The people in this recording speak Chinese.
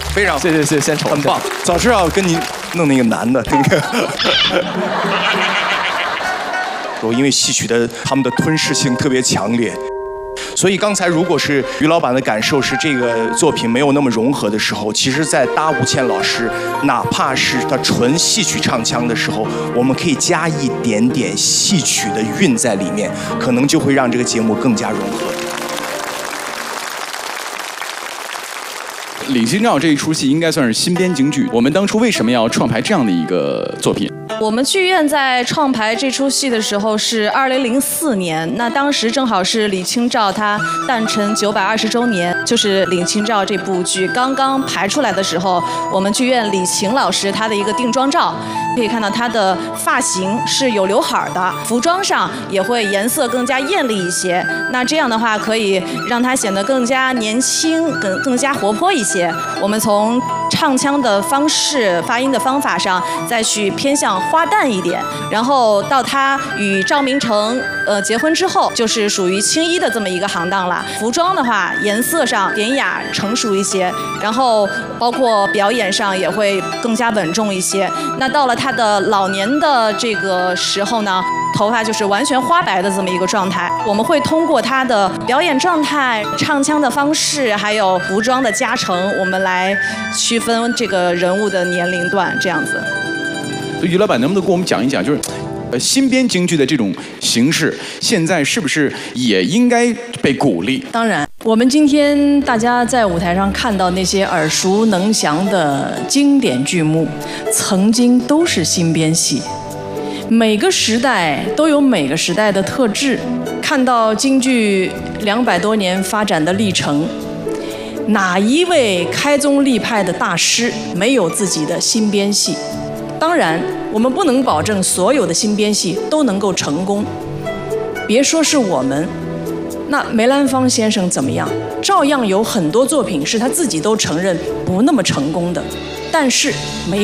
非常谢谢献丑， 很棒。早知道跟你弄那个男的那个。因为戏曲的他们的吞噬性特别强烈。所以刚才如果是于老板的感受是这个作品没有那么融合的时候，其实在搭吴倩老师哪怕是他纯戏曲唱腔的时候，我们可以加一点点戏曲的韵在里面，可能就会让这个节目更加融合。 李清照这一出戏应该算是新编京剧，我们当初为什么要创排这样的一个作品？ 我们剧院在创排这出戏的时候是2004年，那当时正好是李清照她诞辰920周年，就是李清照这部剧刚刚排出来的时候，我们剧院李晴老师她的一个定妆照，可以看到她的发型是有刘海的，服装上也会颜色更加艳丽一些，那这样的话可以让她显得更加年轻，更加活泼一些。我们从唱腔的方式、发音的方法上再去偏向花旦一点，然后到他与赵明诚结婚之后，就是属于青衣的这么一个行当了。服装的话，颜色上典雅成熟一些，然后包括表演上也会更加稳重一些。那到了他的老年的这个时候呢，头发就是完全花白的这么一个状态。我们会通过他的表演状态、唱腔的方式，还有服装的加成，我们来区分这个人物的年龄段，这样子。 于老板能不能跟我们讲一讲，就是新编京剧的这种形式，现在是不是也应该被鼓励？ 当然，我们今天大家在舞台上看到那些耳熟能详的经典剧目，曾经都是新编戏。每个时代都有每个时代的特质。看到京剧200多年发展的历程，哪一位开宗立派的大师没有自己的新编戏？当然，我们不能保证所有的新编戏都能够成功。别说是我们，那梅兰芳先生怎么样？照样有很多作品是他自己都承认不那么成功的，但是没